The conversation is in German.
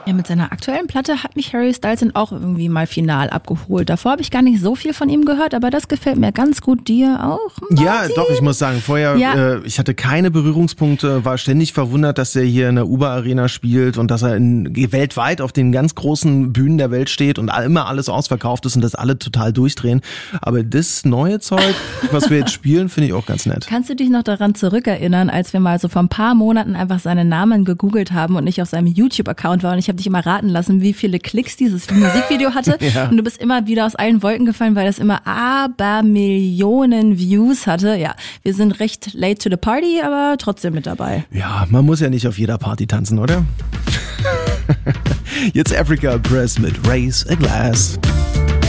Ja, mit seiner aktuellen Platte hat mich Harry Styles dann auch irgendwie mal final abgeholt. Davor habe ich gar nicht so viel von ihm gehört, aber das gefällt mir ganz gut. Dir auch, Martin? Ja, doch, ich muss sagen, vorher, ich hatte keine Berührungspunkte, war ständig verwundert, dass er hier in der Uber-Arena spielt und dass er weltweit auf den ganz großen Bühnen der Welt steht und immer alles ausverkauft ist und dass alle total durchdrehen. Aber das neue Zeug, was wir jetzt spielen, finde ich auch ganz nett. Kannst du dich noch daran zurückerinnern, als wir mal so vor ein paar Monaten einfach seinen Namen gegoogelt haben und ich auf seinem YouTube-Account war und ich habe dich immer raten lassen, wie viele Klicks dieses Musikvideo hatte Ja. und du bist immer wieder aus allen Wolken gefallen, weil das immer Abermillionen Views hatte. Ja, wir sind recht late to the party, aber trotzdem mit dabei. Ja, man muss ja nicht auf jeder Party tanzen, oder? Jetzt Africa Press mit Raise a Glass.